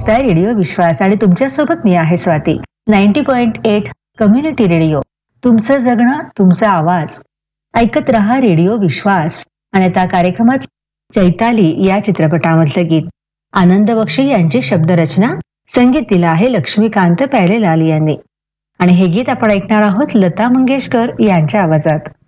ऐकताय रेडिओ विश्वास आणि तुमच्यासोबत मी आहे स्वाती. 90.8 कम्युनिटी रेडिओ, तुमचं जगणं तुमचा आवाज. ऐकत रहा रेडिओ विश्वास. आणि आता कार्यक्रमात चैताली या चित्रपटामधलं गीत. आनंद बक्षी यांची शब्दरचना, संगीत दिलं आहे लक्ष्मीकांत प्यारेलाल यांनी. आणि हे गीत आपण ऐकणार आहोत लता मंगेशकर यांच्या आवाजात.